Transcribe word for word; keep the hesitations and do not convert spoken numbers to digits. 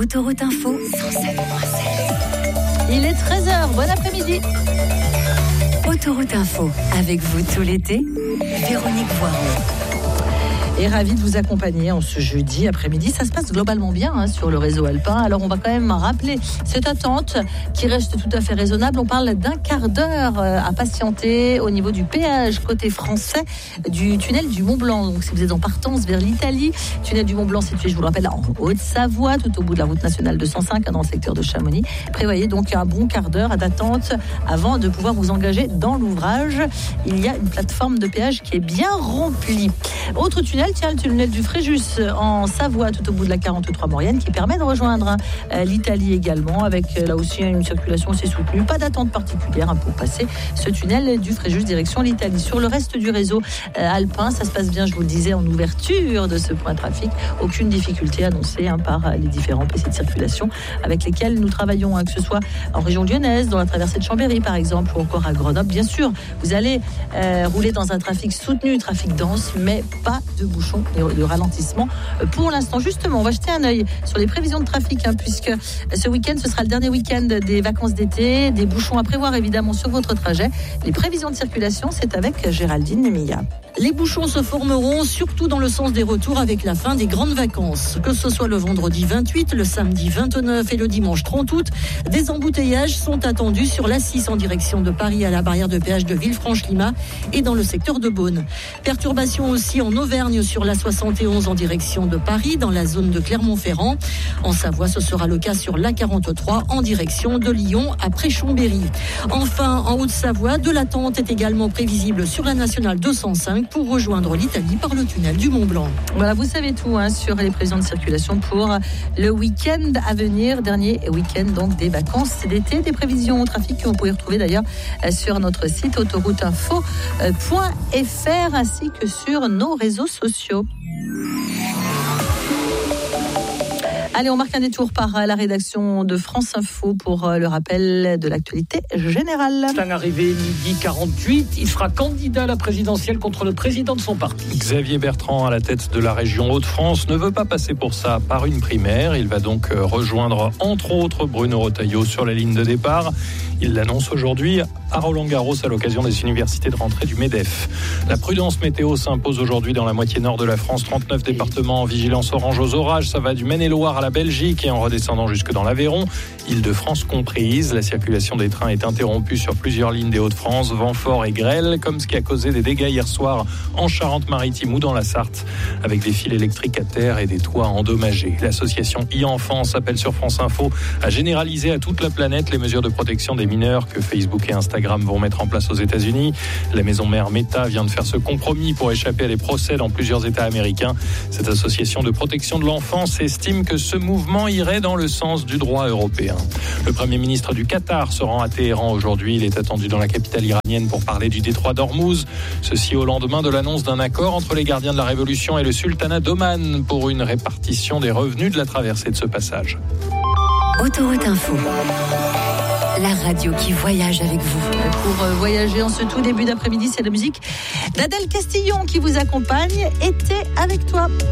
Autoroute Info cent sept virgule sept. Il est treize heures, bon après-midi. Autoroute Info, avec vous tout l'été, Véronique Voiron. Et ravi de vous accompagner en ce jeudi après-midi. Ça se passe globalement bien hein, sur le réseau alpin. Alors on va quand même rappeler cette attente qui reste tout à fait raisonnable. On parle d'un quart d'heure à patienter au niveau du péage côté français du tunnel du Mont-Blanc. Donc si vous êtes en partance vers l'Italie, tunnel du Mont-Blanc situé, je vous le rappelle, en Haute-Savoie, tout au bout de la route nationale deux cent cinq, dans le secteur de Chamonix. Prévoyez donc un bon quart d'heure d'attente avant de pouvoir vous engager dans l'ouvrage. Il y a une plateforme de péage qui est bien remplie. Autre tunnel, tiens, le tunnel du Fréjus en Savoie, tout au bout de la quarante-trois Maurienne, qui permet de rejoindre hein, l'Italie également, avec là aussi une circulation assez soutenue. Pas d'attente particulière hein, pour passer ce tunnel du Fréjus direction l'Italie. Sur le reste du réseau euh, alpin, ça se passe bien, je vous le disais, en ouverture de ce point de trafic. Aucune difficulté annoncée hein, par les différents P C de circulation avec lesquels nous travaillons, hein, que ce soit en région lyonnaise, dans la traversée de Chambéry par exemple, ou encore à Grenoble. Bien sûr, vous allez euh, rouler dans un trafic soutenu, trafic dense, mais pas de bouchons et de ralentissement pour l'instant. Justement, on va jeter un œil sur les prévisions de trafic hein, puisque ce week-end, ce sera le dernier week-end des vacances d'été, des bouchons à prévoir évidemment sur votre trajet. Les prévisions de circulation, c'est avec Géraldine Nemilla. Les bouchons se formeront surtout dans le sens des retours avec la fin des grandes vacances. Que ce soit le vendredi vingt-huit, le samedi vingt-neuf et le dimanche trente août, des embouteillages sont attendus sur l'A six en direction de Paris à la barrière de péage de Villefranche-Lima et dans le secteur de Beaune. Perturbations aussi en Auvergne sur l'A soixante et onze en direction de Paris dans la zone de Clermont-Ferrand. En Savoie, ce sera le cas sur l'A quarante-trois en direction de Lyon après Chambéry. Enfin, en Haute-Savoie, de l'attente est également prévisible sur la nationale deux cent cinq pour rejoindre l'Italie par le tunnel du Mont-Blanc. Voilà, vous savez tout hein, sur les prévisions de circulation pour le week-end à venir, dernier week-end donc des vacances d'été, des prévisions au trafic que vous pouvez retrouver d'ailleurs sur notre site autoroute info point f r ainsi que sur nos réseaux sociaux. Allez, on marque un détour par la rédaction de France Info pour le rappel de l'actualité générale. C'est un arrivé midi quarante-huit. Il sera candidat à la présidentielle contre le président de son parti. Xavier Bertrand, à la tête de la région Hauts-de-France, ne veut pas passer pour ça par une primaire. Il va donc rejoindre, entre autres, Bruno Retailleau sur la ligne de départ. Il l'annonce aujourd'hui à Roland-Garros à l'occasion des universités de rentrée du MEDEF. La prudence météo s'impose aujourd'hui dans la moitié nord de la France. trente-neuf départements en vigilance orange aux orages. Ça va du Maine-et-Loire à la Belgique et en redescendant jusque dans l'Aveyron. Île-de-France comprise. La circulation des trains est interrompue sur plusieurs lignes des Hauts-de-France. Vent fort et grêle, comme ce qui a causé des dégâts hier soir en Charente-Maritime ou dans la Sarthe, avec des fils électriques à terre et des toits endommagés. L'association e-Enfance appelle sur France Info à généraliser à toute la planète les mesures de protection des mineurs que Facebook et Instagram vont mettre en place aux États-Unis. La maison mère Meta vient de faire ce compromis pour échapper à des procès dans plusieurs États américains. Cette association de protection de l'enfance estime que ce mouvement irait dans le sens du droit européen. Le Premier ministre du Qatar se rend à Téhéran aujourd'hui. Il est attendu dans la capitale iranienne pour parler du détroit d'Ormuz. Ceci au lendemain de l'annonce d'un accord entre les gardiens de la Révolution et le sultanat d'Oman pour une répartition des revenus de la traversée de ce passage. Autoroute Info, la radio qui voyage avec vous. Pour voyager en ce tout début d'après-midi, c'est la musique d'Adèle Castillon qui vous accompagne. Été avec toi.